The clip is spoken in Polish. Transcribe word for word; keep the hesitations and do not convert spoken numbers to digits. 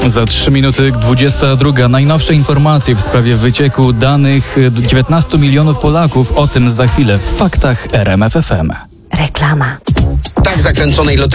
Za trzy minuty dwudziesta druga. Najnowsze informacje w sprawie wycieku danych dziewiętnastu milionów Polaków. O tym za chwilę w Faktach R M F F M. Reklama. Tak zakręconej loterii